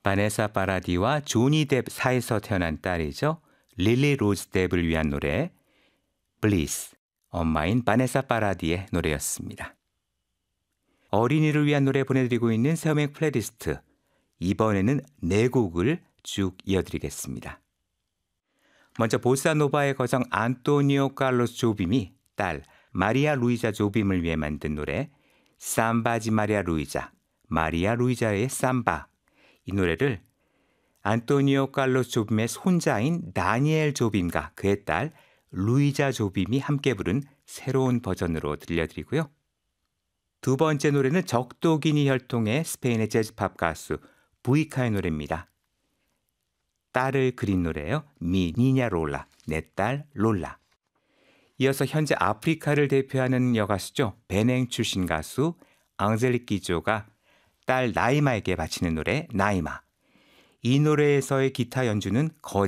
바네사 파라디와 조니 뎁 사이에서 태어난 딸이죠. 릴리 로즈 뎁을 위한 노래 블리스, 엄마인 바네사 파라디의 노래였습니다. 어린이를 위한 노래 보내드리고 있는 새음악 플레이리스트, 이번에는 4곡을 쭉 이어드리겠습니다. 먼저 보사노바의 거성 안토니오 칼로스 조빔이 딸 마리아 루이자 조빔을 위해 만든 노래 삼바지 마리아 루이자의 삼바, 이 노래를 안토니오 칼로스 조빔의 손자인 다니엘 조빔과 그의 딸 루이자 조빔이 함께 부른 새로운 버전으로 들려드리고요. 두 번째 노래는 적도기니 혈통의 스페인의 재즈팝 가수 부이카의 노래입니다. 딸을 그린 노래예요. 미 니냐 롤라, 내 딸 롤라. 이어서 현재 아프리카를 대표하는 여가수죠. 베냉 출신 가수 앙젤릭 기조가 딸 나이마에게 바치는 노래 나이마. 이 노래에서의 기타 연주는